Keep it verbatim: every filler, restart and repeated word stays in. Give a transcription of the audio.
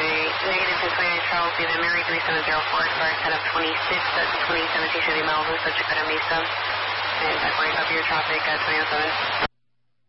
eight. Negative ten twenty-nine Charles, David Mary three seven zero four, start set up twenty-six at twenty-seven, two seventy miles, and subject at Mesa. And I've already copy your traffic at twenty oh seven.